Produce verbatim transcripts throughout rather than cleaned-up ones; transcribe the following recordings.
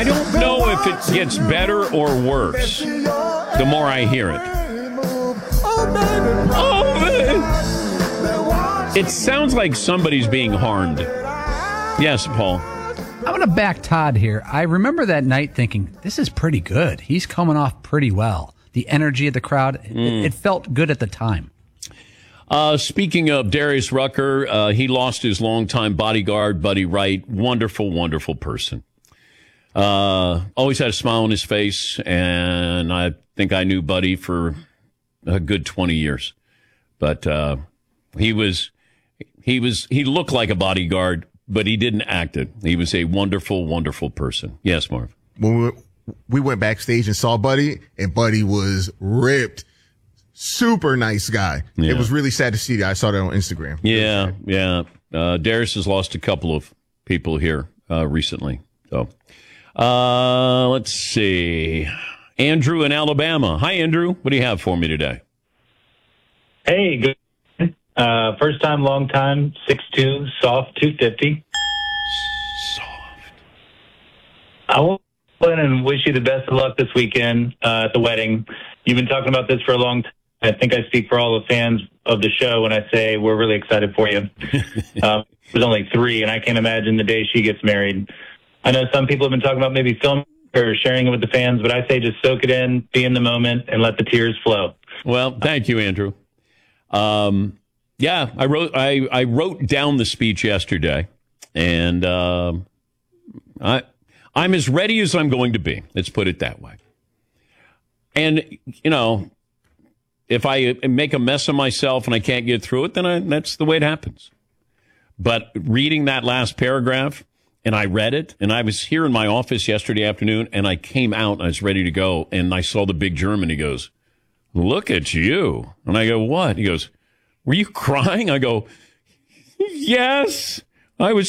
I don't know if it gets better or worse the more I hear it. Oh, man. It sounds like somebody's being harmed. Yes, Paul. I'm going to back Todd here. I remember that night thinking, this is pretty good. He's coming off pretty well. The energy of the crowd, mm. it, it felt good at the time. Uh, speaking of Darius Rucker, uh, he lost his longtime bodyguard, Buddy Wright. Wonderful, wonderful person. Uh, always had a smile on his face, and I think I knew Buddy for a good twenty years. But uh, he was, he was, he looked like a bodyguard, but he didn't act it. He was a wonderful, wonderful person. Yes, Marv. When we, we went backstage and saw Buddy, and Buddy was ripped. Super nice guy. Yeah. It was really sad to see that. I saw that on Instagram. Yeah, yeah. Uh, Darius has lost a couple of people here uh, recently. So, uh, let's see. Andrew in Alabama. Hi, Andrew. What do you have for me today? Hey, good. Uh, first time, long time, six two, soft, two fifty. Soft. I want to and wish you the best of luck this weekend uh, at the wedding. You've been talking about this for a long time. I think I speak for all the fans of the show when I say we're really excited for you. um, there's only three, and I can't imagine the day she gets married. I know some people have been talking about maybe filming or sharing it with the fans, but I say just soak it in, be in the moment, and let the tears flow. Well, thank you, Andrew. Um, yeah, I wrote I, I wrote down the speech yesterday, and uh, I I'm as ready as I'm going to be. Let's put it that way. And you know, if I make a mess of myself and I can't get through it, then I, that's the way it happens. But reading that last paragraph, and I read it, and I was here in my office yesterday afternoon, and I came out and I was ready to go, and I saw the big German. He goes, "Look at you." And I go, "What?" He goes, "Were you crying?" I go, "Yes, I was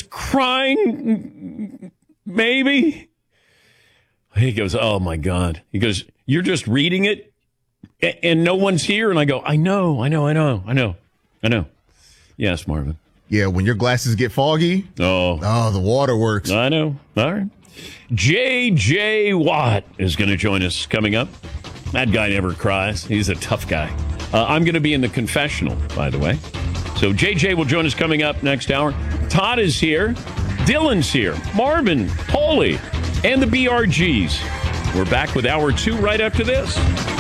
crying, maybe." He goes, "Oh, my God." He goes, "You're just reading it, and no one's here?" And I go, I know, I know, I know, I know, I know. Yes, Marvin. Yeah, when your glasses get foggy, oh, oh, the water works. I know. All right. J J. Watt is going to join us coming up. That guy never cries. He's a tough guy. Uh, I'm going to be in the confessional, by the way. So J J will join us coming up next hour. Todd is here. Dylan's here. Marvin, Paulie, and the B R Gs. We're back with hour two right after this.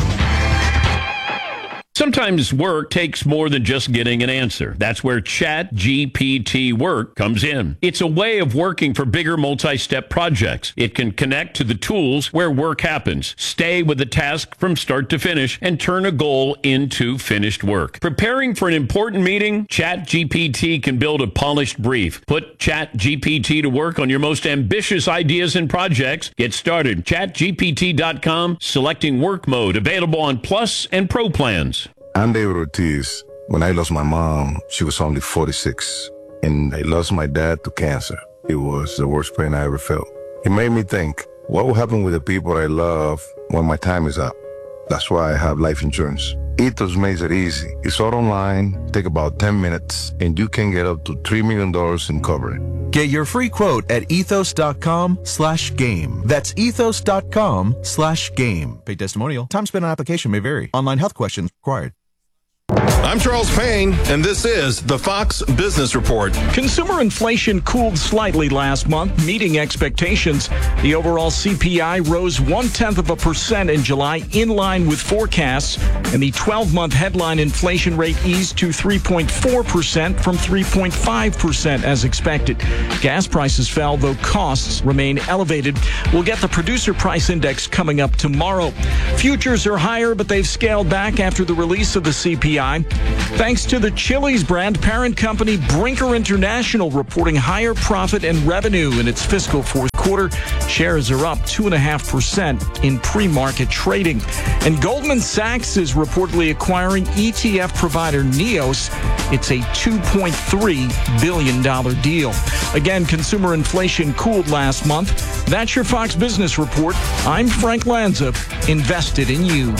Sometimes work takes more than just getting an answer. That's where Chat G P T Work comes in. It's a way of working for bigger multi-step projects. It can connect to the tools where work happens, stay with the task from start to finish, and turn a goal into finished work. Preparing for an important meeting? Chat G P T can build a polished brief. Put Chat G P T to work on your most ambitious ideas and projects. Get started. chat G P T dot com, selecting work mode, available on Plus and Pro plans. I'm David Ortiz. When I lost my mom, she was only forty-six, and I lost my dad to cancer. It was the worst pain I ever felt. It made me think, what will happen with the people I love when my time is up? That's why I have life insurance. Ethos makes it easy. It's all online, take about ten minutes, and you can get up to three million dollars in coverage. Get your free quote at ethos.com slash game. That's ethos.com slash game. Paid testimonial. Time spent on application may vary. Online health questions required. I'm Charles Payne, and this is the Fox Business Report. Consumer inflation cooled slightly last month, meeting expectations. The overall C P I rose one-tenth of a percent in July, in line with forecasts, and the twelve-month headline inflation rate eased to three point four percent from three point five percent as expected. Gas prices fell, though costs remain elevated. We'll get the producer price index coming up tomorrow. Futures are higher, but they've scaled back after the release of the C P I. Thanks to the Chili's brand, parent company Brinker International reporting higher profit and revenue in its fiscal fourth quarter. Shares are up two point five percent in pre-market trading. And Goldman Sachs is reportedly acquiring E T F provider Neos. It's a two point three billion dollars deal. Again, consumer inflation cooled last month. That's your Fox Business Report. I'm Frank Lanza, invested in you.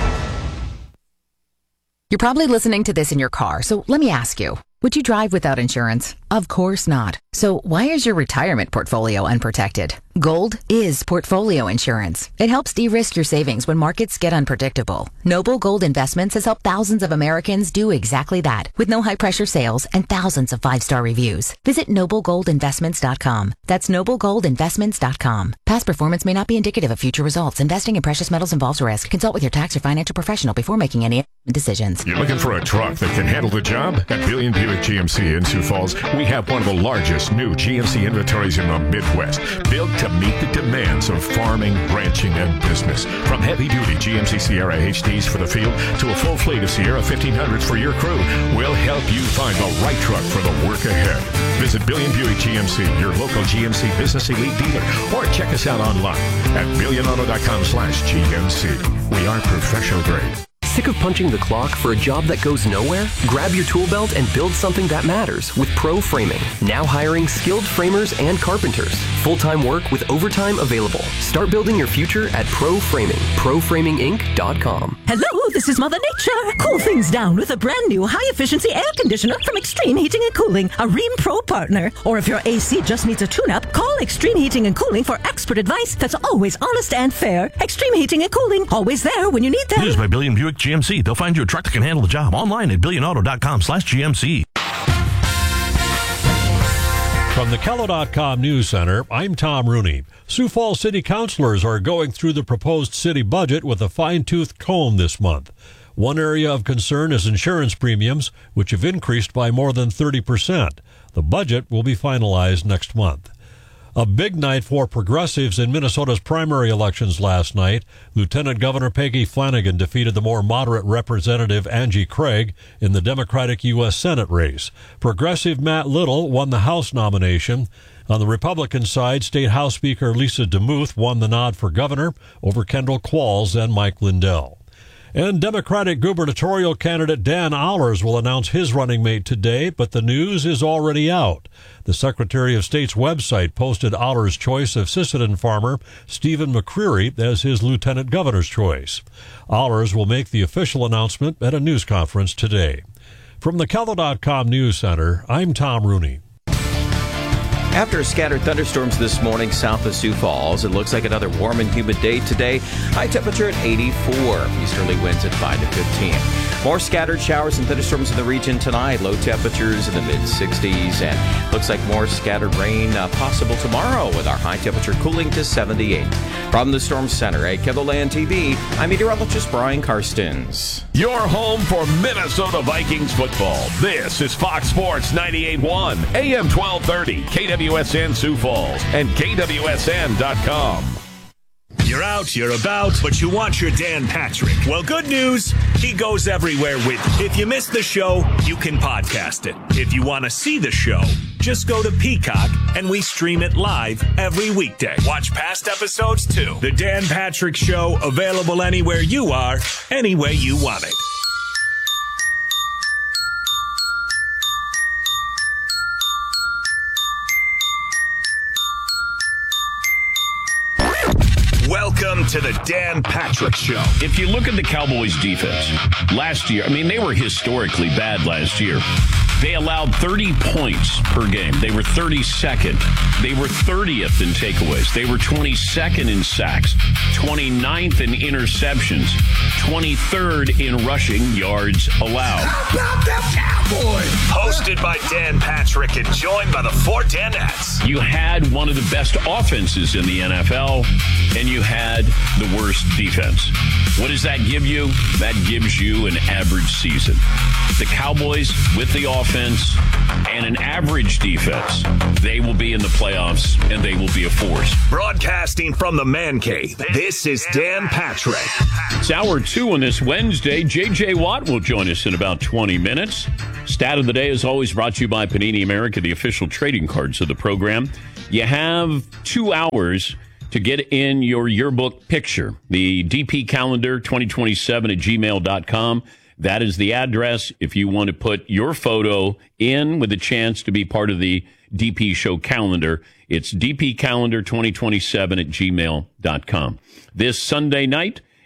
You're probably listening to this in your car, so let me ask you, would you drive without insurance? Of course not. So why is your retirement portfolio unprotected? Gold is portfolio insurance. It helps de-risk your savings when markets get unpredictable. Noble Gold Investments has helped thousands of Americans do exactly that with no high-pressure sales and thousands of five-star reviews. Visit noble gold investments dot com. That's noble gold investments dot com. Past performance may not be indicative of future results. Investing in precious metals involves risk. Consult with your tax or financial professional before making any decisions. You're looking for a truck that can handle the job? At Billion Buick G M C in Sioux Falls, we have one of the largest new G M C inventories in the Midwest, built to meet the demands of farming, ranching, and business. From heavy-duty G M C Sierra H Ds for the field to a full fleet of Sierra fifteen hundreds for your crew, we'll help you find the right truck for the work ahead. Visit Billion Buick G M C, your local G M C Business Elite dealer, or check us out online at billion auto dot com slash G M C. We are professional grade. Sick of punching the clock for a job that goes nowhere? Grab your tool belt and build something that matters with Pro Framing. Now hiring skilled framers and carpenters. Full-time work with overtime available. Start building your future at Pro Framing. pro framing inc dot com. Hello, this is Mother Nature. Cool things down with a brand new high-efficiency air conditioner from Extreme Heating and Cooling, a Rheem Pro partner. Or if your A C just needs a tune-up, call Extreme Heating and Cooling for expert advice that's always honest and fair. Extreme Heating and Cooling, always there when you need them. Used by Billion Buick G M C. They'll find you a truck that can handle the job online at billion auto dot com slash G M C. From the Kello dot com News Center, I'm Tom Rooney. Sioux Falls City Councilors are going through the proposed city budget with a fine-tooth comb this month. One area of concern is insurance premiums, which have increased by more than thirty percent. The budget will be finalized next month. A big night for progressives in Minnesota's primary elections last night. Lieutenant Governor Peggy Flanagan defeated the more moderate Representative Angie Craig in the Democratic U S Senate race. Progressive Matt Little won the House nomination. On the Republican side, State House Speaker Lisa DeMuth won the nod for governor over Kendall Qualls and Mike Lindell. And Democratic gubernatorial candidate Dan Allers will announce his running mate today, but the news is already out. The Secretary of State's website posted Allers' choice of Sisseton farmer Stephen McCreary as his lieutenant governor's choice. Allers will make the official announcement at a news conference today. From the Kello dot com News Center, I'm Tom Rooney. After scattered thunderstorms this morning south of Sioux Falls, it looks like another warm and humid day today. High temperature at eighty-four. Easterly winds at five to fifteen. More scattered showers and thunderstorms in the region tonight. Low temperatures in the mid-sixties. And looks like more scattered rain uh, possible tomorrow with our high temperature cooling to seventy-eight. From the Storm Center at KEVOLAND T V, I'm meteorologist Brian Karstens. Your home for Minnesota Vikings football. This is Fox Sports ninety-eight point one, A M twelve thirty, K W S N Sioux Falls, and K W S N dot com. You're out, you're about, but you want your Dan Patrick. Well, good news, he goes everywhere with you. If you missed the show, you can podcast it. If you want to see the show, just go to Peacock, and we stream it live every weekday. Watch past episodes, too. The Dan Patrick Show, available anywhere you are, any way you want it. Welcome to the Dan Patrick Show. If you look at the Cowboys defense last year, I mean, they were historically bad last year. They allowed thirty points per game. They were thirty-second. They were thirtieth in takeaways. They were twenty-second in sacks, twenty-ninth in interceptions, twenty-third in rushing yards allowed. How about them Cowboys? Hosted by Dan Patrick and joined by the four Danettes. You had one of the best offenses in the N F L, and you had the worst defense. What does that give you? That gives you an average season. The Cowboys, with the offense and an average defense, they will be in the playoffs, and they will be a force. Broadcasting from the Man Cave, this is Dan Patrick. It's hour two on this Wednesday. J J. Watt will join us in about twenty minutes. Stat of the day is always brought to you by Panini America, the official trading cards of the program. You have two hours to get in your yearbook picture. The D P calendar twenty twenty-seven at gmail dot com. That is the address if you want to put your photo in with a chance to be part of the D P show calendar. It's D P calendar twenty twenty-seven at gmail dot com. This Sunday night,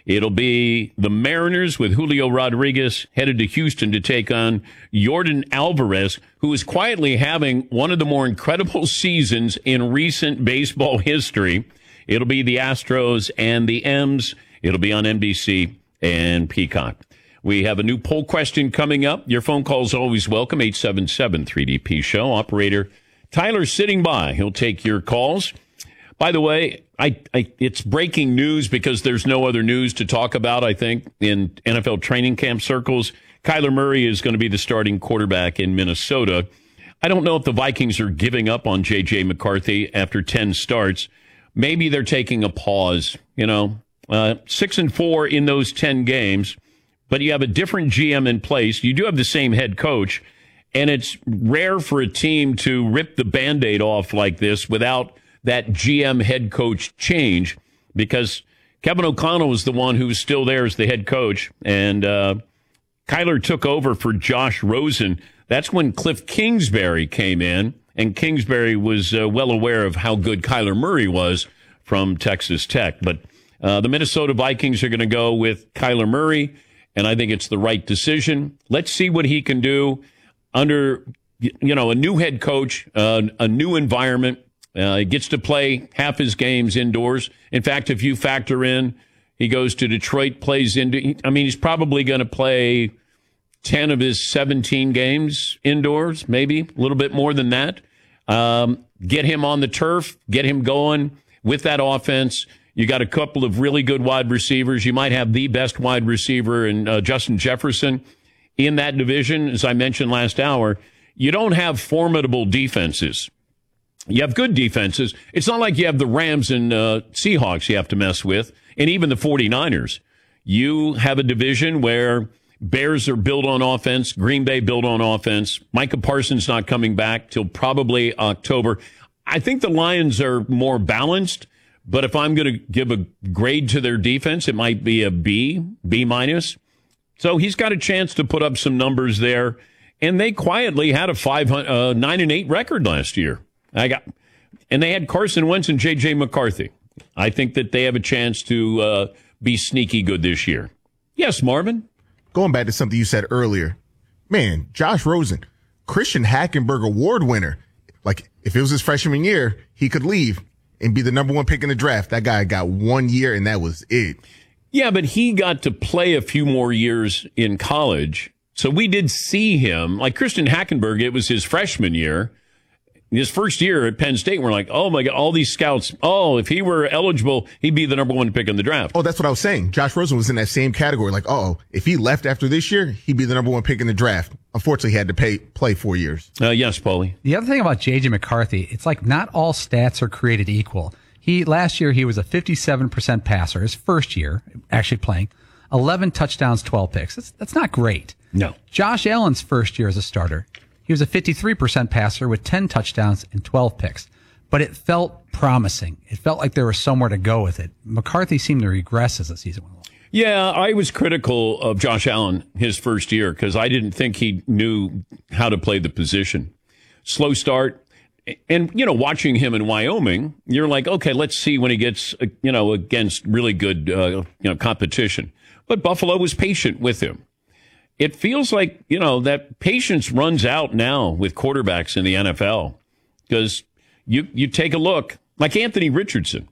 It'll be the Mariners with Julio Rodriguez headed to Houston to take on Yordan Alvarez, who is quietly having one of the more incredible seasons in recent baseball history. It'll be the Astros and the M's. It'll be on N B C and Peacock. We have a new poll question coming up. Your phone call is always welcome, eight seven seven three D P show. Operator Tyler's sitting by. He'll take your calls. By the way, I, I, it's breaking news because there's no other news to talk about, I think, in N F L training camp circles. Kyler Murray is going to be the starting quarterback in Minnesota. I don't know if the Vikings are giving up on J J McCarthy after ten starts. Maybe they're taking a pause, you know, uh, six and four in those ten games, but you have a different G M in place. You do have the same head coach, and it's rare for a team to rip the Band-Aid off like this without that G M head coach change, because Kevin O'Connell was the one who was still there as the head coach, and uh, Kyler took over for Josh Rosen. That's when Cliff Kingsbury came in, and Kingsbury was uh, well aware of how good Kyler Murray was from Texas Tech. But uh, the Minnesota Vikings are going to go with Kyler Murray, and I think it's the right decision. Let's see what he can do under, you know, a new head coach, uh, a new environment. Uh, he gets to play half his games indoors. In fact, if you factor in, he goes to Detroit, plays into, I mean, he's probably going to play ten of his seventeen games indoors, maybe a little bit more than that. Um, get him on the turf, get him going with that offense. You got a couple of really good wide receivers. You might have the best wide receiver in uh, Justin Jefferson in that division. As I mentioned last hour, you don't have formidable defenses. You have good defenses. It's not like you have the Rams and uh, Seahawks you have to mess with, and even the 49ers. You have a division where Bears are built on offense, Green Bay built on offense. Micah Parsons not coming back till probably October. I think the Lions are more balanced, but if I'm going to give a grade to their defense, it might be a B, B minus. So he's got a chance to put up some numbers there, and they quietly had a five uh, nine and eight record last year. I got, and they had Carson Wentz and J J McCarthy. I think that they have a chance to uh, be sneaky good this year. Yes, Marvin? Going back to something you said earlier, man, Josh Rosen, Christian Hackenberg Award winner. Like, if it was his freshman year, he could leave and be the number one pick in the draft. That guy got one year, and that was it. Yeah, but he got to play a few more years in college. So we did see him. Like Christian Hackenberg, it was his freshman year. His first year at Penn State, we're like, oh, my God, all these scouts. Oh, if he were eligible, he'd be the number one pick in the draft. Oh, that's what I was saying. Josh Rosen was in that same category. Like, oh, if he left after this year, he'd be the number one pick in the draft. Unfortunately, he had to pay, play four years. Uh, yes, Paulie. The other thing about J J McCarthy, it's like not all stats are created equal. He last year, he was a fifty-seven percent passer, his first year actually playing. eleven touchdowns, twelve picks. That's, that's not great. No. Josh Allen's first year as a starter, he was a fifty-three percent passer with ten touchdowns and twelve picks, but it felt promising. It felt like there was somewhere to go with it. McCarthy seemed to regress as the season went along. Yeah, I was critical of Josh Allen his first year because I didn't think he knew how to play the position. Slow start. And, you know, watching him in Wyoming, you're like, okay, let's see when he gets, uh, you know, against really good, uh, you know, competition. But Buffalo was patient with him. It feels like, you know, that patience runs out now with quarterbacks in the N F L because you, you take a look, like Anthony Richardson.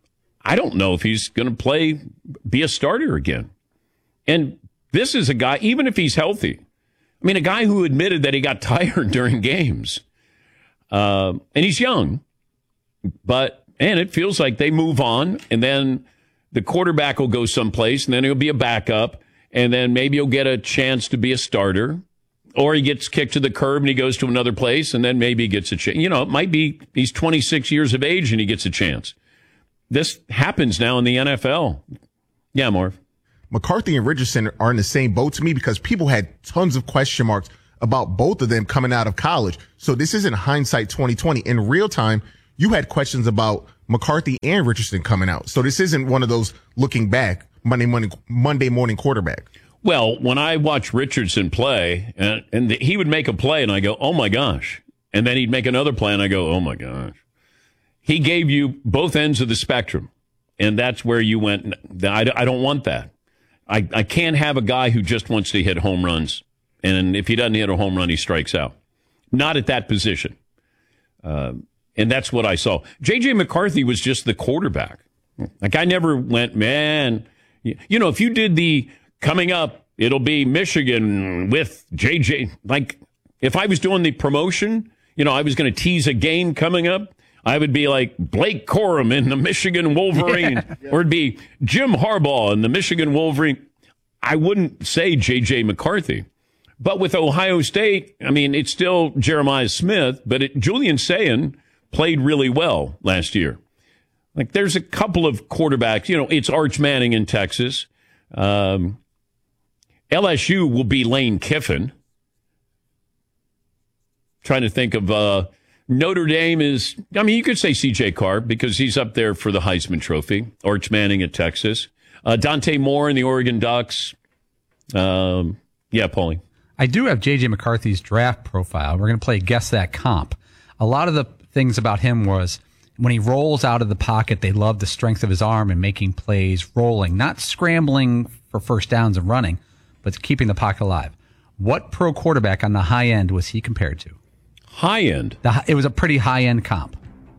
I don't know if he's going to play, be a starter again. And this is a guy, even if he's healthy, I mean, a guy who admitted that he got tired during games. Uh, and he's young, but, and it feels like they move on, and then the quarterback will go someplace, and then he'll be a backup, and then maybe he'll get a chance to be a starter, or he gets kicked to the curb and he goes to another place, and then maybe he gets a chance. You know, it might be he's twenty-six years of age and he gets a chance. This happens now in the N F L. Yeah, Marv. McCarthy and Richardson are in the same boat to me because people had tons of question marks about both of them coming out of college. So this isn't hindsight twenty twenty. In real time, you had questions about McCarthy and Richardson coming out. So this isn't one of those looking back Monday morning, Monday morning quarterback. Well, when I watch Richardson play, and, and the, he would make a play, and I go, oh, my gosh. And then he'd make another play, and I go, oh, my gosh. He gave you both ends of the spectrum, and that's where you went, I, I don't want that. I, I can't have a guy who just wants to hit home runs. And if he doesn't hit a home run, he strikes out. Not at that position. Uh, and that's what I saw. J J. McCarthy was just the quarterback. Like, I never went, man. You know, if you did the coming up, it'll be Michigan with J J. Like, if I was doing the promotion, you know, I was going to tease a game coming up, I would be like Blake Corum in the Michigan Wolverine, yeah. Or it'd be Jim Harbaugh in the Michigan Wolverine. I wouldn't say J J. McCarthy. But with Ohio State, I mean, it's still Jeremiah Smith, but it, Julian Sayin played really well last year. Like, there's a couple of quarterbacks, you know, it's Arch Manning in Texas. Um, L S U will be Lane Kiffin. Trying to think of uh, Notre Dame is, I mean, you could say C J Carr because he's up there for the Heisman Trophy. Arch Manning at Texas. Uh, Dante Moore in the Oregon Ducks. Um, yeah, Paulie. I do have J J. McCarthy's draft profile. We're going to play Guess That Comp. A lot of the things about him was when he rolls out of the pocket, they love the strength of his arm and making plays, rolling, not scrambling for first downs and running, but keeping the pocket alive. What pro quarterback on the high end was he compared to? High end? The, it was a pretty high end comp.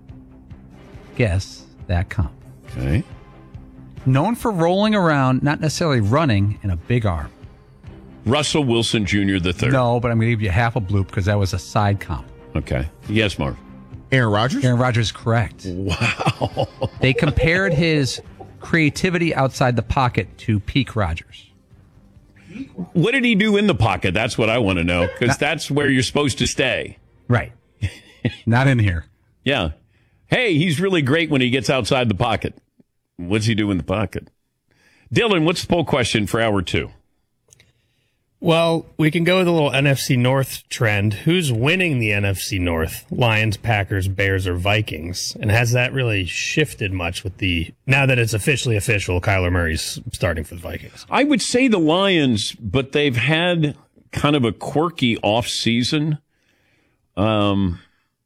Guess that comp. Okay. Known for rolling around, not necessarily running, and a big arm. Russell Wilson Junior the third. No, but I'm going to give you half a bloop because that was a side comp. Okay. Yes, Marv. Aaron Rodgers? Aaron Rodgers is correct. Wow. They compared his creativity outside the pocket to peak Rodgers. What did he do in the pocket? That's what I want to know, because that's where you're supposed to stay. Right. Not in here. Yeah. Hey, he's really great when he gets outside the pocket. What's he do in the pocket? Dylan, what's the poll question for hour two? Well, we can go with a little N F C North trend. Who's winning the N F C North? Lions, Packers, Bears, or Vikings? And has that really shifted much with the, now that it's officially official, Kyler Murray's starting for the Vikings? I would say the Lions, but they've had kind of a quirky off season. Um,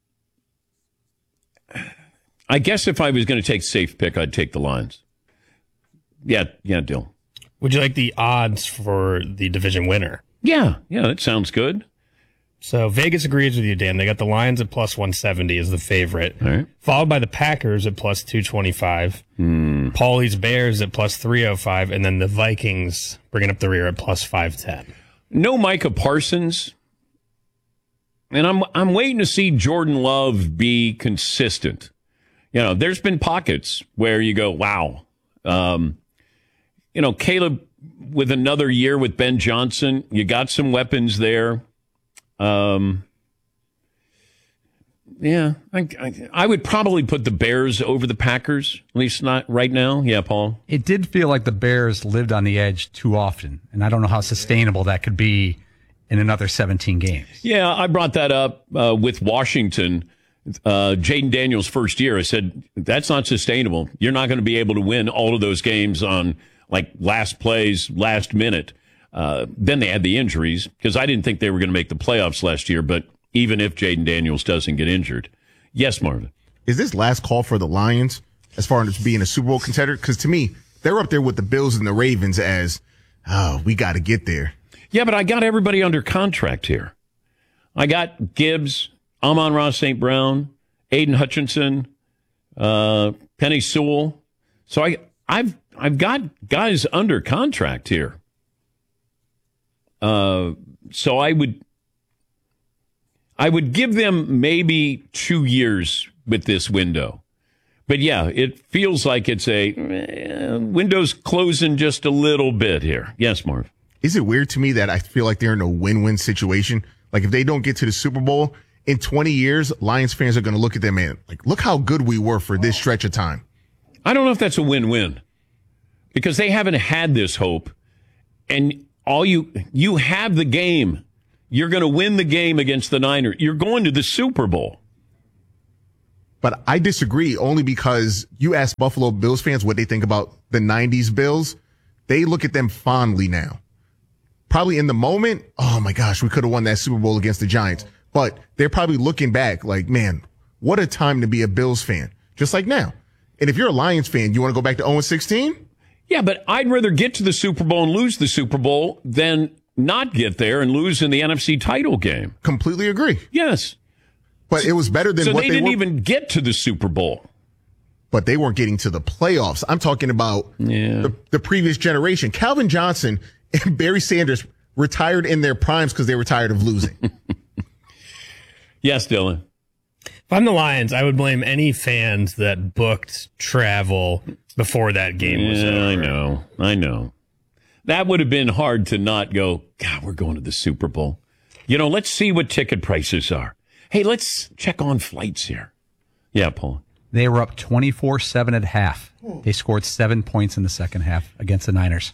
I guess if I was going to take safe pick, I'd take the Lions. Yeah, yeah, Dill. Would you like the odds for the division winner? Yeah, yeah, that sounds good. So Vegas agrees with you, Dan. They got the Lions at plus one seventy as the favorite, all right, followed by the Packers at plus two twenty-five, mm. Paulie's Bears at plus three oh five, and then the Vikings bringing up the rear at plus five ten. No Micah Parsons, and I'm I'm waiting to see Jordan Love be consistent. You know, there's been pockets where you go, wow. Um, you know, Caleb with another year with Ben Johnson, you got some weapons there. Um, yeah, I, I, I would probably put the Bears over the Packers, at least not right now. Yeah, Paul? It did feel like the Bears lived on the edge too often, and I don't know how sustainable that could be in another seventeen games. Yeah, I brought that up uh, with Washington. Uh, Jaden Daniels' first year, I said, that's not sustainable. You're not going to be able to win all of those games on like last plays, last minute. Uh, then they had the injuries because I didn't think they were going to make the playoffs last year. But even if Jaden Daniels doesn't get injured. Yes, Marvin. Is this last call for the Lions as far as being a Super Bowl contender? Because to me, they're up there with the Bills and the Ravens as, oh, we got to get there. Yeah, but I got everybody under contract here. I got Gibbs, Amon-Ra Saint Brown, Aiden Hutchinson, uh, Penny Sewell. So I, I've I've got guys under contract here. Uh, so I would I would give them maybe two years with this window. But yeah, it feels like it's a eh, window's closing just a little bit here. Yes, Marv. Is it weird to me that I feel like they're in a win-win situation? Like if they don't get to the Super Bowl in twenty years, Lions fans are going to look at them and like, look how good we were for this stretch of time. I don't know if that's a win-win because they haven't had this hope, and all you you have the game. You're going to win the game against the Niners. You're going to the Super Bowl. But I disagree only because you ask Buffalo Bills fans what they think about the nineties Bills. They look at them fondly now. Probably in the moment, oh my gosh, we could have won that Super Bowl against the Giants. But they're probably looking back like, man, what a time to be a Bills fan. Just like now. And if you're a Lions fan, you want to go back to oh and sixteen? Yeah, but I'd rather get to the Super Bowl and lose the Super Bowl than not get there and lose in the N F C title game. Completely agree. Yes. But it was better than so what they they didn't were. even get to the Super Bowl. But they weren't getting to the playoffs. I'm talking about yeah. the, the previous generation. Calvin Johnson and Barry Sanders retired in their primes because they were tired of losing. Yes, Dylan. If I'm the Lions, I would blame any fans that booked travel before that game was yeah, over. I know. I know. That would have been hard to not go, God, we're going to the Super Bowl. You know, let's see what ticket prices are. Hey, let's check on flights here. Yeah, Paul. They were up twenty-four seven at half. They scored seven points in the second half against the Niners.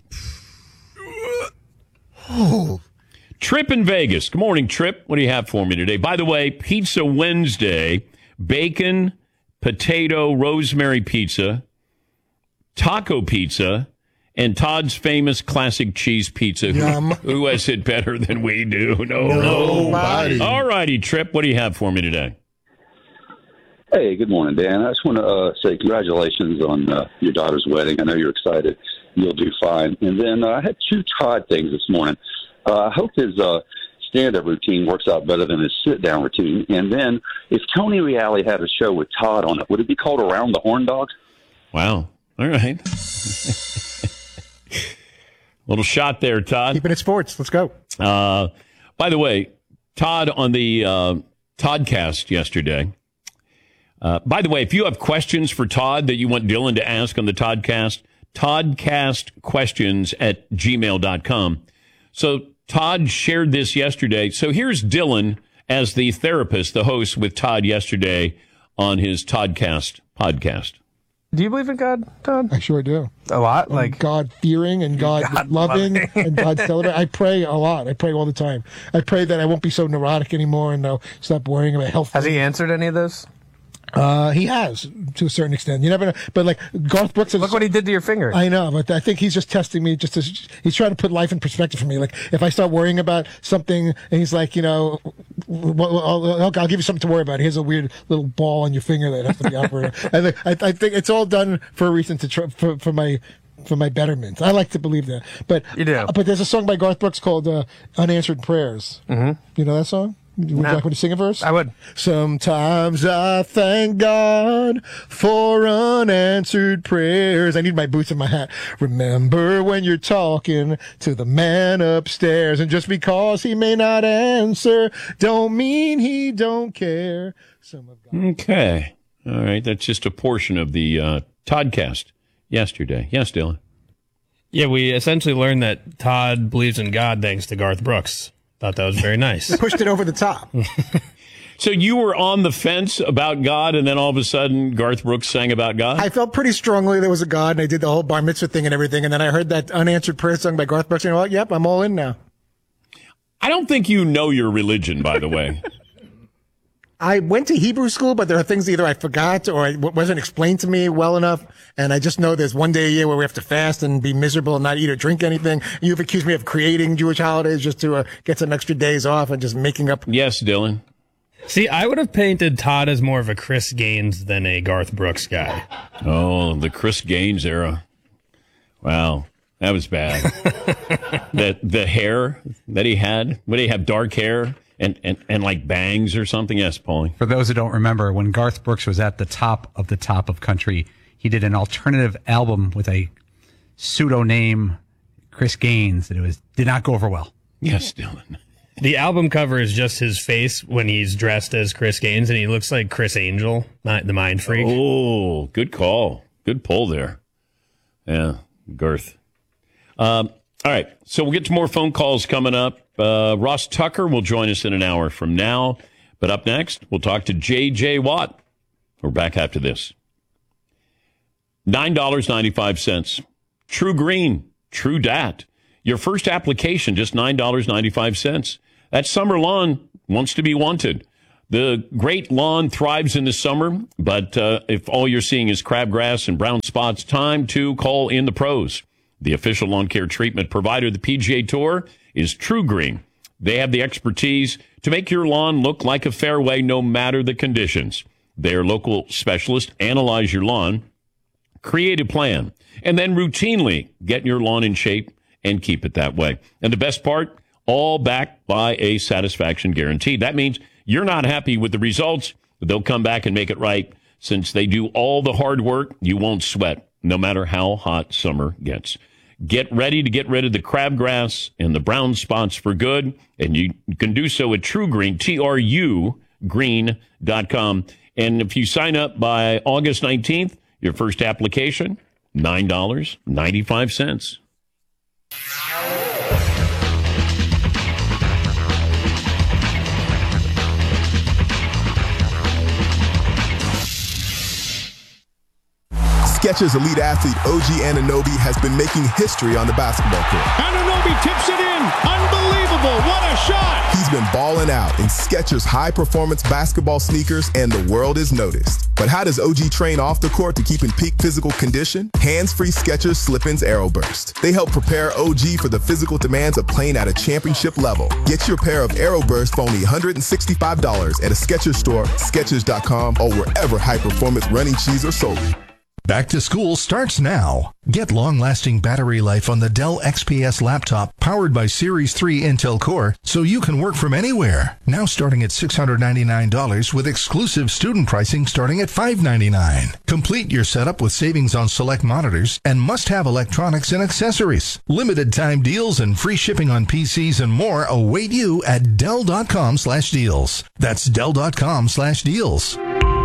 Oh. Trip in Vegas. Good morning, Trip. What do you have for me today? By the way, Pizza Wednesday, bacon, potato, rosemary pizza, taco pizza, and Todd's famous classic cheese pizza. Who, who has it better than we do? No, Nobody. All righty, Trip. What do you have for me today? Hey, good morning, Dan. I just want to uh, say congratulations on uh, your daughter's wedding. I know you're excited. You'll do fine. And then uh, I had two Todd things this morning. Uh, I hope his uh, stand-up routine works out better than his sit-down routine. And then if Tony Reale had a show with Todd on it, would it be called Around the Horn Dog? Wow. All right. Little shot there, Todd. Keeping it sports. Let's go. Uh, by the way, Todd on the uh, Toddcast yesterday. Uh, by the way, if you have questions for Todd that you want Dylan to ask on the Toddcast, toddcastquestions at gmail dot com. So Todd shared this yesterday. So here's Dylan as the therapist, the host with Todd yesterday on his Toddcast podcast. Do you believe in God, Todd? I sure do. A lot? I'm Like God fearing and God, God loving loving. and God celebrating. I pray a lot. I pray all the time. I pray that I won't be so neurotic anymore and I'll stop worrying about health. Has he answered any of this? Uh, he has to a certain extent. You never know, but like Garth Brooks. Is, Look what he did to your finger. I know, but I think he's just testing me. Just to, he's trying to put life in perspective for me. Like if I start worrying about something, and he's like, you know, well, I'll, I'll, I'll give you something to worry about. Here's a weird little ball on your finger that has to be operated. And I, I think it's all done for a reason to try, for for my. For my betterment. I like to believe that. But you do. But there's a song by Garth Brooks called uh, Unanswered Prayers. Mm-hmm. You know that song? Would you No. like me to sing a verse? I would. Sometimes I thank God for unanswered prayers. I need my boots and my hat. Remember when you're talking to the man upstairs, and just because he may not answer, don't mean he don't care. Some of God. Okay. All right. That's just a portion of the uh, Toddcast yesterday. Yes, Dylan. Yeah, we essentially learned that Todd believes in God thanks to Garth Brooks. Thought that was very nice. Pushed it over the top. So you were on the fence about God, and then all of a sudden Garth Brooks sang about God? I felt pretty strongly there was a God, and I did the whole bar mitzvah thing and everything, and then I heard that unanswered prayer sung by Garth Brooks, and I'm like, yep, I'm all in now. I don't think you know your religion, by the way. I went to Hebrew school, but there are things either I forgot or it wasn't explained to me well enough. And I just know there's one day a year where we have to fast and be miserable and not eat or drink anything. You've accused me of creating Jewish holidays just to uh, get some extra days off and just making up. Yes, Dylan. See, I would have painted Todd as more of a Chris Gaines than a Garth Brooks guy. Oh, the Chris Gaines era. Wow, that was bad. the the hair that he had, would he have dark hair? And, and and like bangs or something? Yes, Paulie. For those who don't remember, when Garth Brooks was at the top of the top of country, he did an alternative album with a pseudo name, Chris Gaines, that it was did not go over well. Yes, Dylan. The album cover is just his face when he's dressed as Chris Gaines, and he looks like Chris Angel, not the Mind Freak. Oh, good call. Good pull there. Yeah, Garth. Um, all right, so we'll get to more phone calls coming up. Uh, Ross Tucker will join us in an hour from now. But up next, we'll talk to J J. Watt. We're back after this. nine dollars and ninety-five cents. True Green. True Dat. Your first application, just nine dollars and ninety-five cents. That summer lawn wants to be wanted. The great lawn thrives in the summer, but uh, if all you're seeing is crabgrass and brown spots, time to call in the pros. The official lawn care treatment provider of the P G A Tour is True Green. They have the expertise to make your lawn look like a fairway no matter the conditions. Their local specialists analyze your lawn, Create a plan, and then routinely get your lawn in shape and keep it that way. And the best part, all backed by a satisfaction guarantee. That means you're not happy with the results, but they'll come back and make it right. Since they do all the hard work, you won't sweat, no matter how hot summer gets. Get ready to get rid of the crabgrass and the brown spots for good, and you can do so at True Green, T R U green dot com. And if you sign up by August nineteenth, your first application, nine dollars and ninety-five cents. Skechers elite athlete O G Anunoby has been making history on the basketball court. Anunoby tips it in. Unbelievable. What a shot. He's been balling out in Skechers high-performance basketball sneakers, and the world is noticed. But how does O G train off the court to keep in peak physical condition? Hands-free Skechers Slip-ins Aeroburst. They help prepare O G for the physical demands of playing at a championship level. Get your pair of Aeroburst for only one hundred sixty-five dollars at a Skechers store, Skechers dot com, or wherever high-performance running shoes are sold. Back to school starts now. Get long-lasting battery life on the Dell X P S laptop powered by Series three Intel Core so you can work from anywhere. Now starting at six hundred ninety-nine dollars with exclusive student pricing starting at five hundred ninety-nine dollars. Complete your setup with savings on select monitors and must-have electronics and accessories. Limited time deals and free shipping on P Cs and more await you at Dell dot com slash deals. That's Dell dot com slash deals.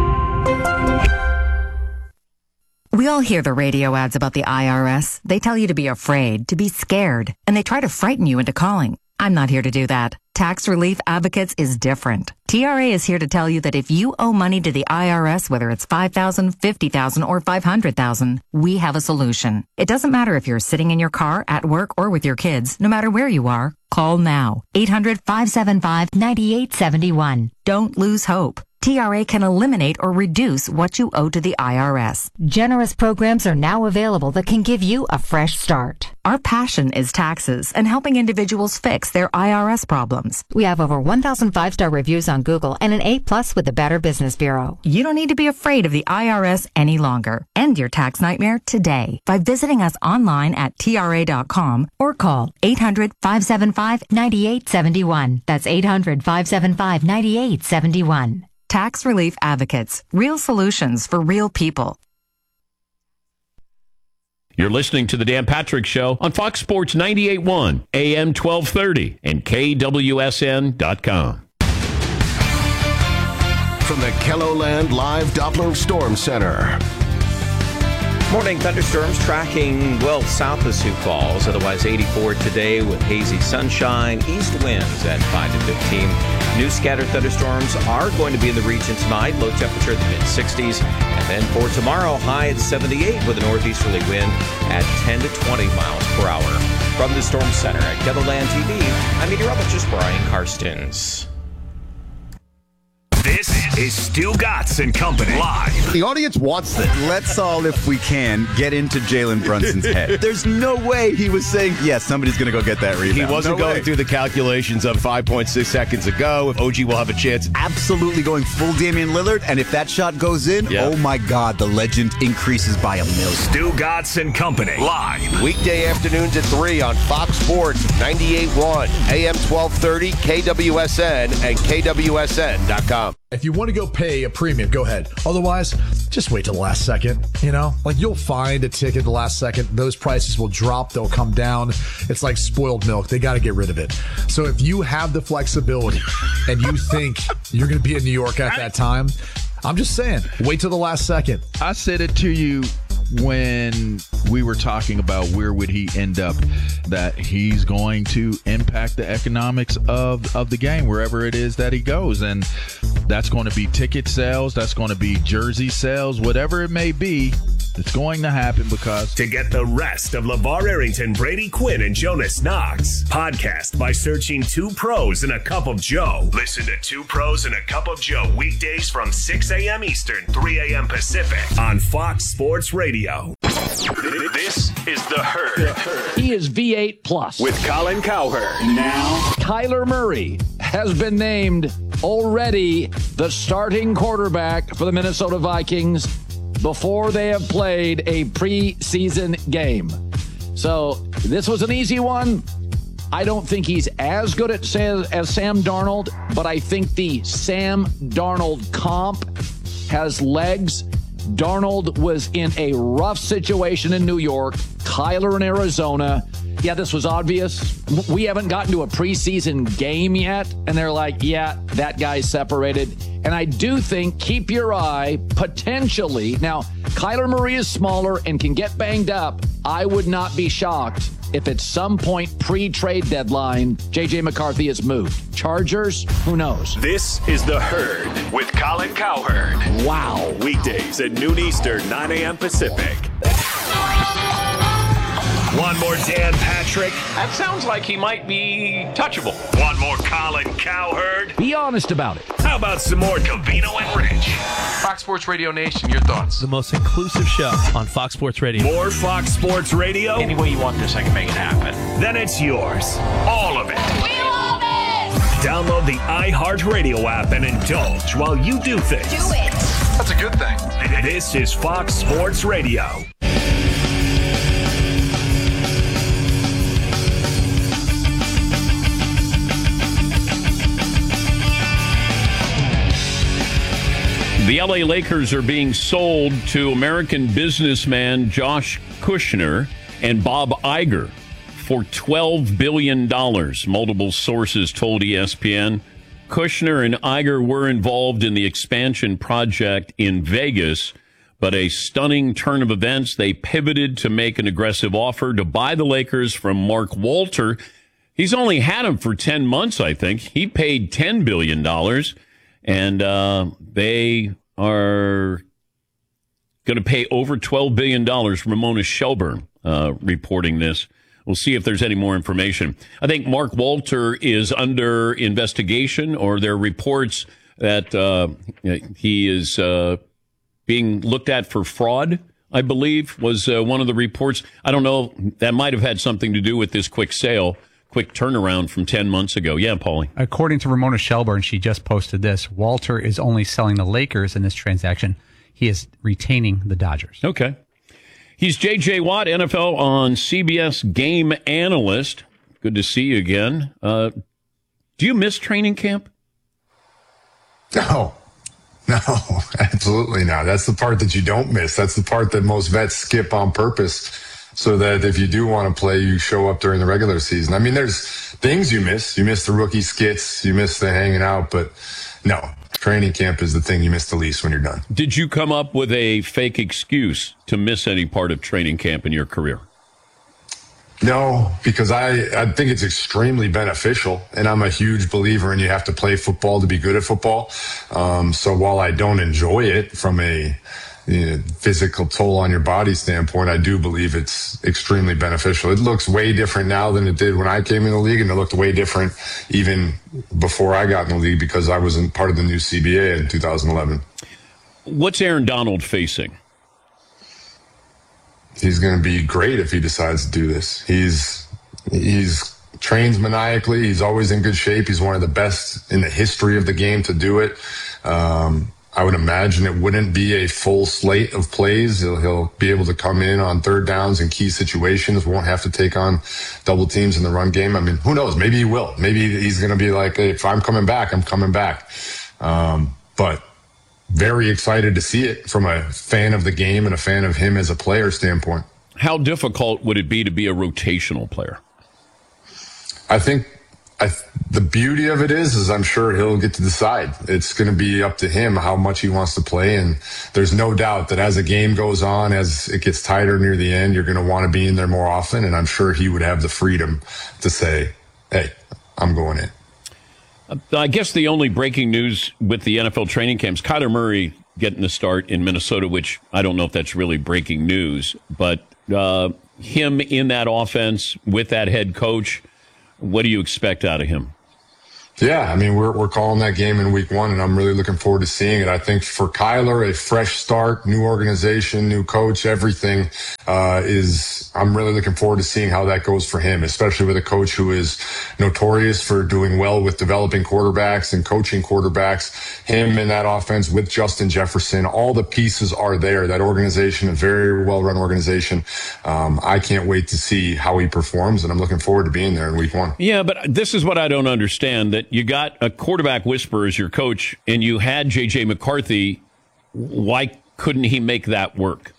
We all hear the radio ads about the I R S. They tell you to be afraid, to be scared, and they try to frighten you into calling. I'm not here to do that. Tax Relief Advocates is different. T R A is here to tell you that if you owe money to the I R S, whether it's five thousand dollars, fifty thousand dollars, or five hundred thousand dollars, we have a solution. It doesn't matter if you're sitting in your car, at work, or with your kids. No matter where you are, call now. eight hundred, five seven five, nine eight seven one. Don't lose hope. T R A can eliminate or reduce what you owe to the I R S. Generous programs are now available that can give you a fresh start. Our passion is taxes and helping individuals fix their I R S problems. We have over one thousand five-star reviews on Google and an A plus with the Better Business Bureau. You don't need to be afraid of the I R S any longer. End your tax nightmare today by visiting us online at T R A dot com or call eight hundred, five seven five, nine eight seven one. That's eight hundred, five seven five, nine eight seven one. Tax Relief Advocates. Real solutions for real people. You're listening to the Dan Patrick Show on Fox Sports ninety-eight point one, A M twelve thirty, and K W S N dot com. From the Kelloland Live Doppler Storm Center. Morning thunderstorms tracking well south of Sioux Falls, otherwise eighty-four today with hazy sunshine, east winds at five to fifteen. New scattered thunderstorms are going to be in the region tonight, low temperature in the mid sixties. And then for tomorrow, high at seventy-eight with a northeasterly wind at ten to twenty miles per hour. From the Storm Center at Kelloland T V, I'm meteorologist Brian Karstens. This is Stu Gatz and Company live. The audience wants this. Let's all, if we can, get into Jalen Brunson's head. There's no way he was saying, yes, yeah, somebody's going to go get that rebound. He wasn't no going way. through the calculations of five point six seconds ago. If O G will have a chance. Absolutely going full Damian Lillard. And if that shot goes in, yep. Oh my God, the legend increases by a million. Stu Gatz and Company live. Weekday afternoons at three on Fox Sports ninety-eight point one, A M twelve thirty, K W S N, and K W S N dot com. If you want to go pay a premium, go ahead. Otherwise, just wait till the last second. You know, like you'll find a ticket the last second. Those prices will drop. They'll come down. It's like spoiled milk. They got to get rid of it. So if you have the flexibility and you think you're going to be in New York at that time, I'm just saying, wait till the last second. I said it to you when we were talking about where would he end up, that he's going to impact the economics of, of the game wherever it is that he goes. And that's going to be ticket sales. That's going to be jersey sales, whatever it may be. It's going to happen because... To get the rest of LeVar Arrington, Brady Quinn, and Jonas Knox, podcast by searching Two Pros and a Cup of Joe. Listen to Two Pros and a Cup of Joe weekdays from six a.m. Eastern, three a.m. Pacific on Fox Sports Radio. This is The Herd. He is V eight plus. With Colin Cowherd. Now, Kyler Murray has been named already the starting quarterback for the Minnesota Vikings. before they have played a preseason game. So this was an easy one. I don't think he's as good at Sam, as Sam Darnold, but I think the Sam Darnold comp has legs. Darnold was in a rough situation in New York, Kyler in Arizona. Yeah, this was obvious. We haven't gotten to a preseason game yet, and they're like, yeah, that guy's separated. And I do think, keep your eye, potentially. Now, Kyler Murray is smaller and can get banged up. I would not be shocked if at some point pre-trade deadline, J J McCarthy is moved. Chargers, who knows? This is The Herd with Colin Cowherd. Wow. Weekdays at noon Eastern, nine a.m. Pacific. One more Dan Patrick. That sounds like he might be touchable. One more Colin Cowherd. Be honest about it. How about some more Covino and Rich? Fox Sports Radio Nation, your thoughts? The most inclusive show on Fox Sports Radio. More Fox Sports Radio? Any way you want this, I can make it happen. Then it's yours. All of it. We love it! Download the iHeartRadio app and indulge while you do things. Do it! That's a good thing. This is Fox Sports Radio. The L A Lakers are being sold to American businessman Josh Kushner and Bob Iger for twelve billion dollars, multiple sources told E S P N. Kushner and Iger were involved in the expansion project in Vegas, but a stunning turn of events, they pivoted to make an aggressive offer to buy the Lakers from Mark Walter. He's only had him for ten months, I think. He paid ten billion dollars, and uh, they are going to pay over twelve billion dollars. Ramona Shelburne uh, reporting this. We'll see if there's any more information. I think Mark Walter is under investigation, or there are reports that uh, he is uh, being looked at for fraud, I believe, was uh, one of the reports. I don't know. That might have had something to do with this quick sale, quick turnaround from ten months ago. Yeah, Paulie. According to Ramona Shelburne, she just posted this. Walter is only selling the Lakers in this transaction. He is retaining the Dodgers. Okay. He's J J. Watt, N F L on C B S game analyst. Good to see you again. Uh, do you miss training camp? No, no, absolutely not. That's the part that you don't miss. That's the part that most vets skip on purpose, so that if you do want to play, you show up during the regular season. I mean, there's things you miss. You miss the rookie skits. You miss the hanging out. But no, training camp is the thing you miss the least when you're done. Did you come up with a fake excuse to miss any part of training camp in your career? No, because I, I think it's extremely beneficial, and I'm a huge believer in you have to play football to be good at football. Um, so while I don't enjoy it from a you know, physical toll on your body standpoint, I do believe it's extremely beneficial. It looks way different now than it did when I came in the league, and it looked way different even before I got in the league because I wasn't part of the new C B A in two thousand eleven. What's Aaron Donald facing? He's going to be great if he decides to do this. He's he's trains maniacally. He's always in good shape. He's one of the best in the history of the game to do it. Um, I would imagine it wouldn't be a full slate of plays. He'll, he'll be able to come in on third downs and key situations. Won't have to take on double teams in the run game. I mean, who knows? Maybe he will. Maybe he's going to be like, hey, if I'm coming back, I'm coming back. Um, but very excited to see it from a fan of the game and a fan of him as a player standpoint. How difficult would it be to be a rotational player? I think I, the beauty of it is, is I'm sure he'll get to decide. It's going to be up to him how much he wants to play. And there's no doubt that as the game goes on, as it gets tighter near the end, you're going to want to be in there more often. And I'm sure he would have the freedom to say, hey, I'm going in. I guess the only breaking news with the N F L training camps, Kyler Murray getting the start in Minnesota, which I don't know if that's really breaking news, but uh, him in that offense with that head coach, what do you expect out of him? Yeah, I mean, we're we're calling that game in week one, and I'm really looking forward to seeing it. I think for Kyler, a fresh start, new organization, new coach, everything uh, is I'm really looking forward to seeing how that goes for him, especially with a coach who is notorious for doing well with developing quarterbacks and coaching quarterbacks. Him in that offense with Justin Jefferson, all the pieces are there. That organization, a very well-run organization. Um, I can't wait to see how he performs, and I'm looking forward to being there in week one. Yeah, but this is what I don't understand, that you got a quarterback whisperer as your coach, and you had J J McCarthy. Why couldn't he make that work?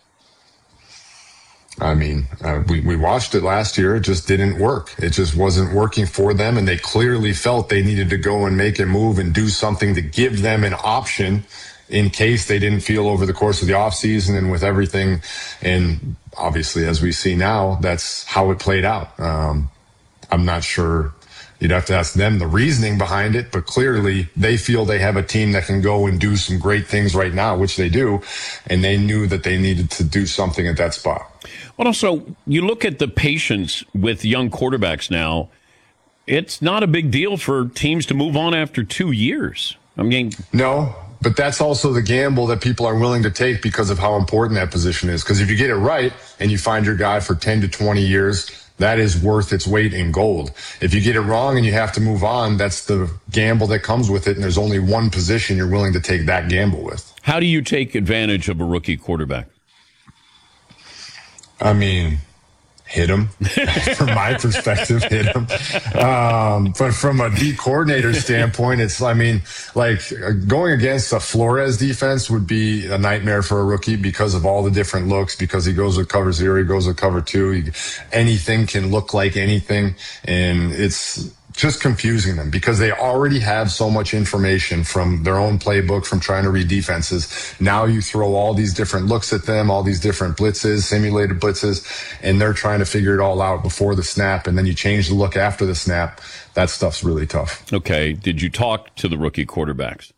I mean, uh, we, we watched it last year. It just didn't work. It just wasn't working for them. And they clearly felt they needed to go and make a move and do something to give them an option in case they didn't feel over the course of the offseason and with everything. And obviously, as we see now, that's how it played out. Um, I'm not sure. You'd have to ask them the reasoning behind it, but clearly they feel they have a team that can go and do some great things right now, which they do, and they knew that they needed to do something at that spot. Well, also, you look at the patience with young quarterbacks now, it's not a big deal for teams to move on after two years. I mean, no, but that's also the gamble that people are willing to take because of how important that position is. Because if you get it right and you find your guy for ten to twenty years, that is worth its weight in gold. If you get it wrong and you have to move on, that's the gamble that comes with it. And there's only one position you're willing to take that gamble with. How do you take advantage of a rookie quarterback? I mean, hit him. From my perspective, hit him. Um, but from a D coordinator standpoint, it's, I mean, like going against a Flores defense would be a nightmare for a rookie because of all the different looks, because he goes with cover zero, he goes with cover two. He, anything can look like anything. And it's just confusing them because they already have so much information from their own playbook, from trying to read defenses. Now you throw all these different looks at them, all these different blitzes, simulated blitzes, and they're trying to figure it all out before the snap. And then you change the look after the snap. That stuff's really tough. Okay. Did you talk to the rookie quarterbacks?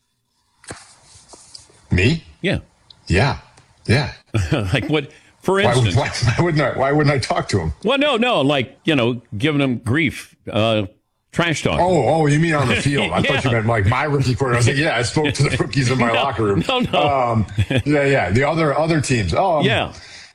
Me? Yeah. Yeah. Yeah. Like what? For instance, why, why, why wouldn't I? Why wouldn't I talk to him? Well, no, no, like you know, giving him grief, uh, trash talk. Oh, oh, you mean on the field? I Yeah. thought you meant like my rookie quarterback. I was like, yeah, I spoke to the rookies in my no, locker room. No, no. Um, yeah, yeah. The other other teams. Oh, um, yeah.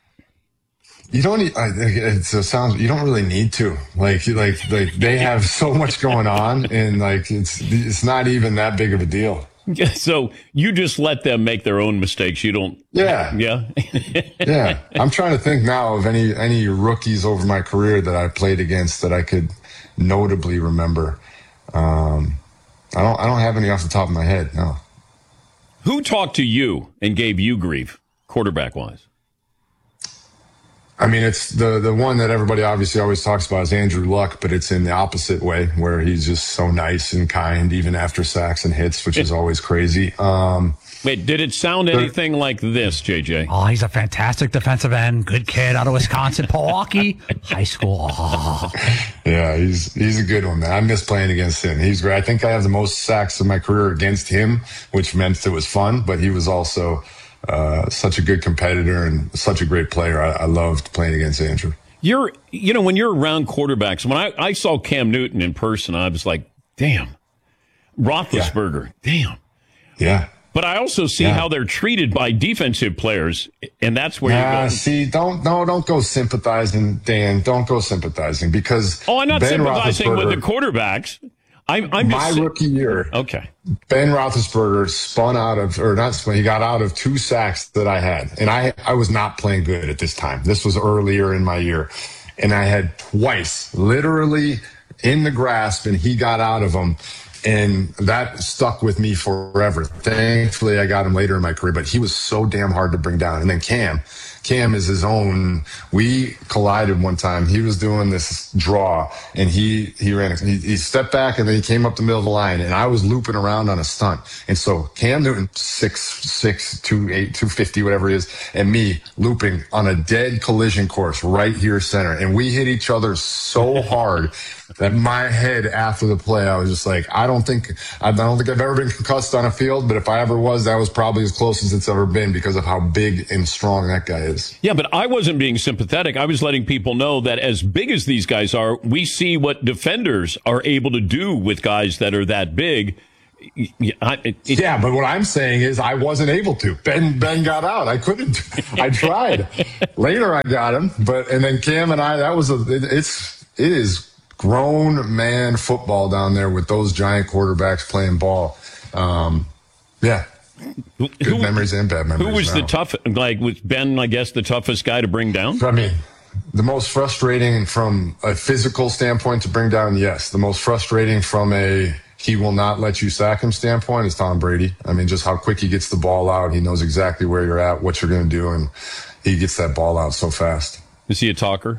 You don't. Need, I, it sounds. You don't really need to. Like, like, like they have so much going on, and like it's it's not even that big of a deal. So you just let them make their own mistakes. You don't. Yeah. Yeah. Yeah. I'm trying to think now of any any rookies over my career that I played against that I could notably remember. Um, I don't. I don't have any off the top of my head. No. Who talked to you and gave you grief, quarterback wise? I mean, it's the the one that everybody obviously always talks about is Andrew Luck, but it's in the opposite way where he's just so nice and kind even after sacks and hits, which is always crazy. Um, Wait, did it sound anything like this, J J? Oh, he's a fantastic defensive end. Good kid out of Wisconsin, Milwaukee High School. Oh. Yeah, he's he's a good one, man. I miss playing against him. He's great. I think I have the most sacks of my career against him, which meant it was fun, but he was also uh, such a good competitor and such a great player. I, I loved playing against Andrew. You're, you know, when you're around quarterbacks, when I, I saw Cam Newton in person, I was like, damn. Roethlisberger, yeah. Damn. Yeah. But I also see yeah. how they're treated by defensive players, and that's where yeah, you're going. See, don't no, don't go sympathizing, Dan. Don't go sympathizing because oh, I'm not Ben sympathizing with the quarterbacks. I'm, I'm my just, rookie year. Okay, Ben Roethlisberger spun out of, or not spun. He got out of two sacks that I had, and I I was not playing good at this time. This was earlier in my year, and I had twice, literally in the grasp, and he got out of them. And that stuck with me forever. Thankfully, I got him later in my career, but he was so damn hard to bring down. And then Cam, Cam is his own. We collided one time. He was doing this draw, and he he ran. He, he stepped back, and then he came up the middle of the line, and I was looping around on a stunt. And so Cam Newton, six six, two eight, two fifty, whatever it is, and me looping on a dead collision course right here center, and we hit each other so hard that my head after the play, I was just like, I don't think I don't think I've ever been concussed on a field, but if I ever was, that was probably as close as it's ever been because of how big and strong that guy is. Yeah, but I wasn't being sympathetic. I was letting people know that as big as these guys are, we see what defenders are able to do with guys that are that big. Yeah, I, it, yeah, but what I'm saying is I wasn't able to. Ben Ben got out. I couldn't. I tried. Later I got him, but and then Cam and I. That was a. It, it's it is grown man football down there with those giant quarterbacks playing ball. Um, yeah, good who, memories and bad memories. Who was now. the tough? Like was Ben? I guess the toughest guy to bring down. I mean, the most frustrating from a physical standpoint to bring down. Yes, the most frustrating from a he will not let you sack him standpoint is Tom Brady. I mean, just how quick he gets the ball out. He knows exactly where you're at, what you're going to do, and he gets that ball out so fast. Is he a talker?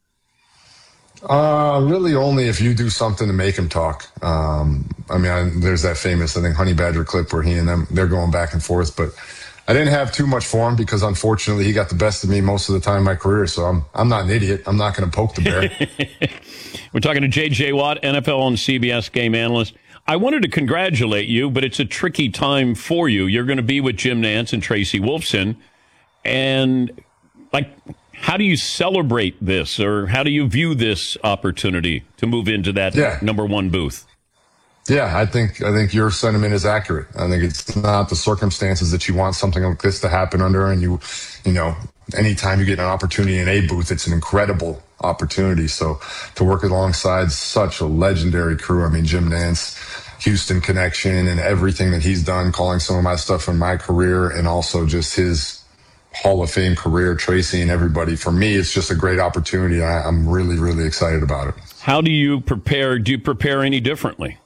Uh, really only if you do something to make him talk. Um, I mean, I, there's that famous, I think, Honey Badger clip where he and them, they're going back and forth, but I didn't have too much for him because unfortunately he got the best of me most of the time in my career. So I'm, I'm not an idiot. I'm not going to poke the bear. We're talking to J J. Watt, N F L and C B S game analyst. I wanted to congratulate you, but it's a tricky time for you. You're going to be with Jim Nantz and Tracy Wolfson. And, like, how do you celebrate this, or how do you view this opportunity to move into that yeah. number one booth? Yeah, I think I think your sentiment is accurate. I think it's not the circumstances that you want something like this to happen under, and you, you know, anytime you get an opportunity in a booth, it's an incredible opportunity. So to work alongside such a legendary crew, I mean, Jim Nantz, Houston connection, and everything that he's done, calling some of my stuff in my career, and also just his Hall of Fame career, Tracy and everybody. For me, it's just a great opportunity. I, I'm really, really excited about it. How do you prepare? Do you prepare any differently?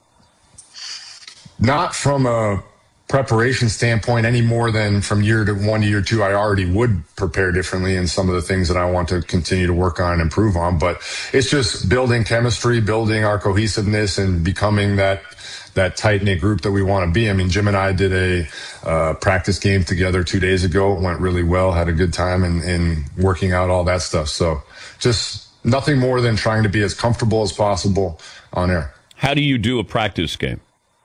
Not from a preparation standpoint any more than from year to one to year two. I already would prepare differently in some of the things that I want to continue to work on and improve on. But it's just building chemistry, building our cohesiveness, and becoming that that tight-knit group that we want to be. I mean, Jim and I did a uh, practice game together two days ago. It went really well, had a good time in, in working out all that stuff. So just nothing more than trying to be as comfortable as possible on air. How do you do a practice game?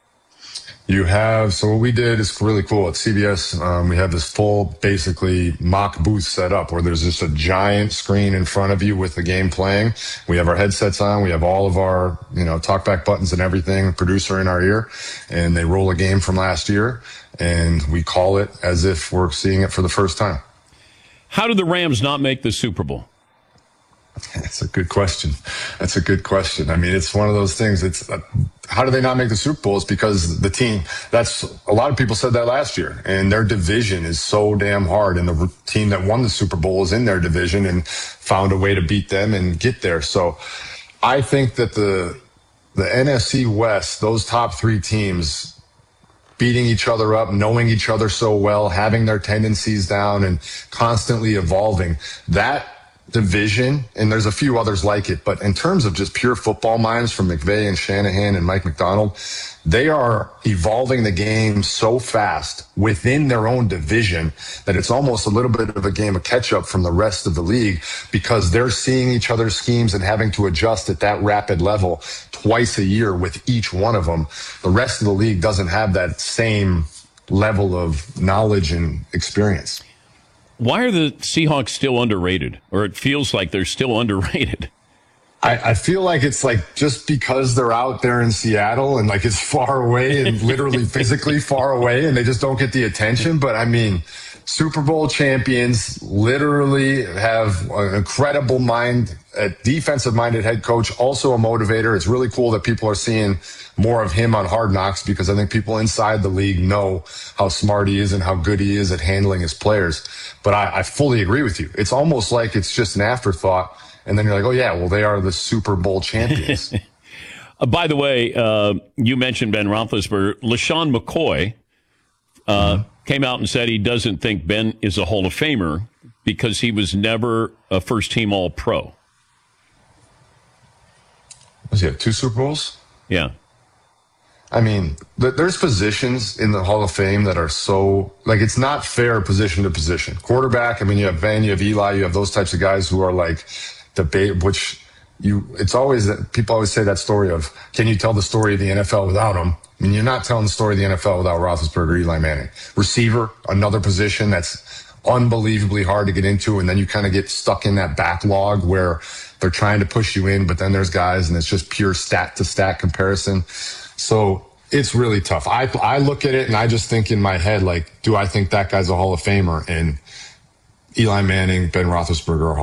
You have, so what we did is really cool. At C B S, um, we have this full, basically, mock booth set up where there's just a giant screen in front of you with the game playing. We have our headsets on. We have all of our, you know, talkback buttons and everything, producer in our ear, and they roll a game from last year, and we call it as if we're seeing it for the first time. How did the Rams not make the Super Bowl? That's a good question. That's a good question. I mean, it's one of those things. It's uh, how do they not make the Super Bowl? It's because the team, that's a lot of people said that last year, and their division is so damn hard. And the team that won the Super Bowl is in their division and found a way to beat them and get there. So I think that the, the N F C West, those top three teams, beating each other up, knowing each other so well, having their tendencies down and constantly evolving, that division, and there's a few others like it, but in terms of just pure football minds from McVay and Shanahan and Mike McDonald, they are evolving the game so fast within their own division that it's almost a little bit of a game of catch up from the rest of the league, because they're seeing each other's schemes and having to adjust at that rapid level twice a year with each one of them. The rest of the league doesn't have that same level of knowledge and experience. Why are the Seahawks still underrated? Or it feels like they're still underrated. I, I feel like it's like just because they're out there in Seattle and like it's far away and literally physically far away and they just don't get the attention. But I mean, Super Bowl champions literally have an incredible mind, a defensive minded head coach, also a motivator. It's really cool that people are seeing more of him on Hard Knocks, because I think people inside the league know how smart he is and how good he is at handling his players. But I, I fully agree with you. It's almost like it's just an afterthought. And then you're like, oh, yeah, well, they are the Super Bowl champions. uh, by the way, uh, you mentioned Ben Roethlisberger. LaShawn McCoy uh, mm-hmm. came out and said he doesn't think Ben is a Hall of Famer because he was never a first-team All-Pro. Was he at two Super Bowls? Yeah. I mean, there's positions in the Hall of Fame that are so, like, it's not fair position to position. Quarterback, I mean, you have Van, you have Eli, you have those types of guys who are like debate, which you, it's always that people always say that story of, can you tell the story of the N F L without them? I mean, you're not telling the story of the N F L without Roethlisberger or Eli Manning. Receiver, another position that's unbelievably hard to get into, and then you kind of get stuck in that backlog where they're trying to push you in, but then there's guys and it's just pure stat to stat comparison. So It's really tough. I I look at it and I just think in my head, like, do I think that guy's a Hall of Famer? And Eli Manning, Ben Roethlisberger are